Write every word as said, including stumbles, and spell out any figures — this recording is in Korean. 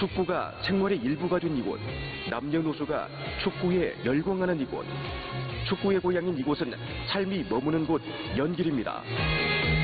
축구가 생활의 일부가 된 이곳, 남녀노소가 축구에 열광하는 이곳, 축구의 고향인 이곳은 삶이 머무는 곳 연길입니다.